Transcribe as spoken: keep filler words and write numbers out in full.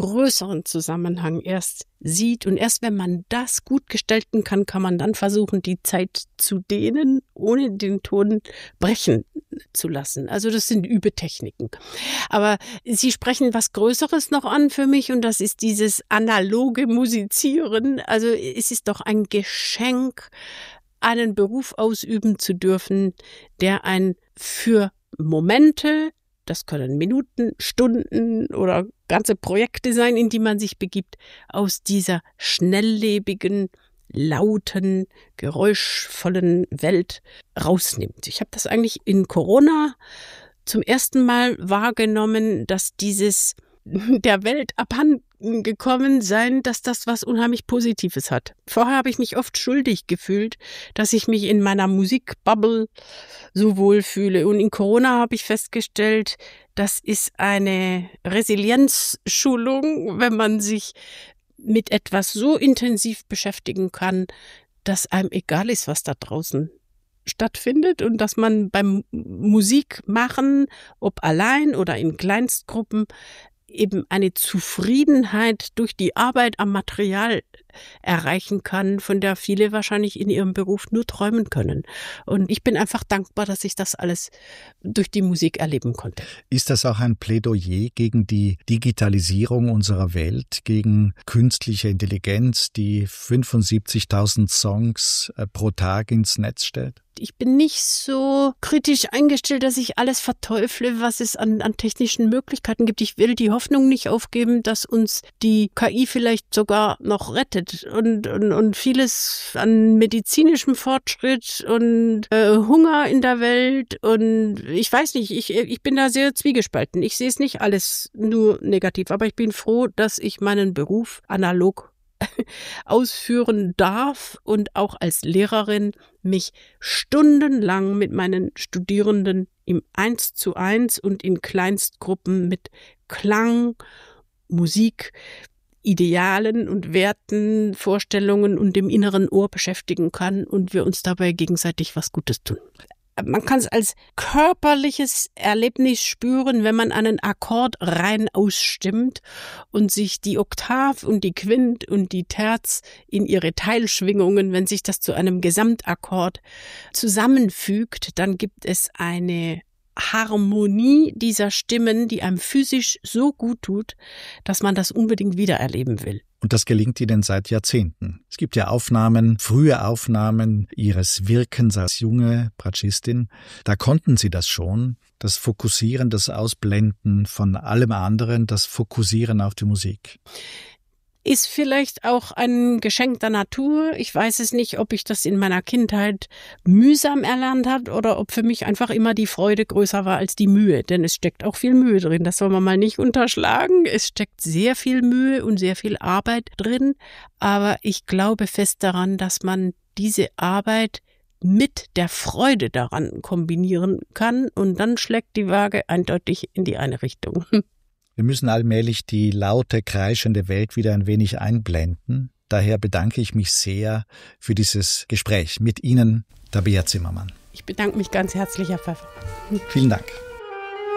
größeren Zusammenhang erst sieht. Und erst wenn man das gut gestalten kann, kann man dann versuchen, die Zeit zu dehnen, ohne den Ton brechen zu lassen. Also das sind Übetechniken. Aber Sie sprechen was Größeres noch an für mich und das ist dieses analoge Musizieren. Also es ist doch ein Geschenk, einen Beruf ausüben zu dürfen, der ein für Momente, das können Minuten, Stunden oder ganze Projekte sein, in die man sich begibt, aus dieser schnelllebigen, lauten, geräuschvollen Welt rausnimmt. Ich habe das eigentlich in Corona zum ersten Mal wahrgenommen, dass dieses der Welt abhanden gekommen sein, dass das was unheimlich Positives hat. Vorher habe ich mich oft schuldig gefühlt, dass ich mich in meiner Musikbubble so wohl fühle. Und in Corona habe ich festgestellt, das ist eine Resilienzschulung, wenn man sich mit etwas so intensiv beschäftigen kann, dass einem egal ist, was da draußen stattfindet und dass man beim Musikmachen, ob allein oder in Kleinstgruppen, eben eine Zufriedenheit durch die Arbeit am Material erreichen kann, von der viele wahrscheinlich in ihrem Beruf nur träumen können. Und ich bin einfach dankbar, dass ich das alles durch die Musik erleben konnte. Ist das auch ein Plädoyer gegen die Digitalisierung unserer Welt, gegen künstliche Intelligenz, die fünfundsiebzigtausend Songs pro Tag ins Netz stellt? Ich bin nicht so kritisch eingestellt, dass ich alles verteufle, was es an, an technischen Möglichkeiten gibt. Ich will die Hoffnung nicht aufgeben, dass uns die K I vielleicht sogar noch rettet und, und, und vieles an medizinischem Fortschritt und äh, Hunger in der Welt und ich weiß nicht, ich, ich bin da sehr zwiegespalten. Ich sehe es nicht alles nur negativ, aber ich bin froh, dass ich meinen Beruf analog ausführen darf und auch als Lehrerin mich stundenlang mit meinen Studierenden im Eins zu eins und in Kleinstgruppen mit Klang, Musik, Idealen und Werten, Vorstellungen und dem inneren Ohr beschäftigen kann und wir uns dabei gegenseitig was Gutes tun. Man kann es als körperliches Erlebnis spüren, wenn man einen Akkord rein ausstimmt und sich die Oktav und die Quint und die Terz in ihre Teilschwingungen, wenn sich das zu einem Gesamtakkord zusammenfügt, dann gibt es eine Harmonie dieser Stimmen, die einem physisch so gut tut, dass man das unbedingt wiedererleben will. Und das gelingt Ihnen seit Jahrzehnten. Es gibt ja Aufnahmen, frühe Aufnahmen Ihres Wirkens als junge Bratschistin. Da konnten Sie das schon, das Fokussieren, das Ausblenden von allem anderen, das Fokussieren auf die Musik. Ist vielleicht auch ein Geschenk der Natur. Ich weiß es nicht, ob ich das in meiner Kindheit mühsam erlernt habe oder ob für mich einfach immer die Freude größer war als die Mühe. Denn es steckt auch viel Mühe drin. Das soll man mal nicht unterschlagen. Es steckt sehr viel Mühe und sehr viel Arbeit drin. Aber ich glaube fest daran, dass man diese Arbeit mit der Freude daran kombinieren kann. Und dann schlägt die Waage eindeutig in die eine Richtung. Wir müssen allmählich die laute, kreischende Welt wieder ein wenig einblenden. Daher bedanke ich mich sehr für dieses Gespräch mit Ihnen, Tabea Zimmermann. Ich bedanke mich ganz herzlich, Herr Pfeiffer. Vielen Dank.